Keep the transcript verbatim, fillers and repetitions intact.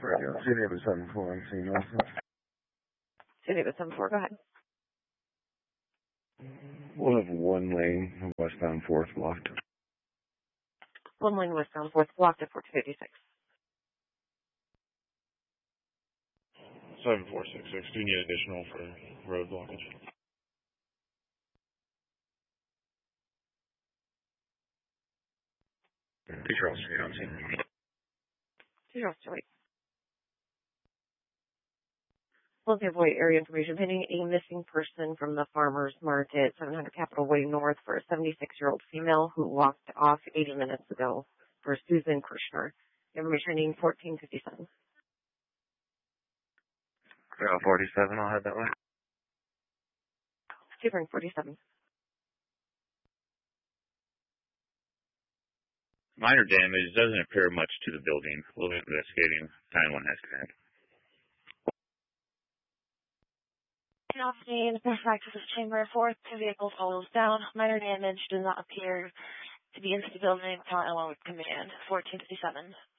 radio. C D seven four, I'm seeing also. C D seven four, go ahead. We'll have one lane westbound fourth blocked. One lane westbound fourth blocked at fourteen fifty-six. seven four six six, do you need additional for road blockage? Two Charles Street, I'm seeing. Two Charles Street. Wealthy Avoid area information pending a missing person from the farmer's market, seven hundred Capitol Way North, for a seventy-six-year-old female who walked off eighty minutes ago for Susan Kirshner. Information ending fourteen fifty-seven. Trail forty-seven, I'll head that way. Sebring forty-seven. Minor damage, doesn't appear much to the building. We'll be investigating. nine one has connect. Officing, back to the chamber, fourth, two vehicles follows down. Minor damage does not appear to be into the building. Count along with command. fourteen fifty-seven.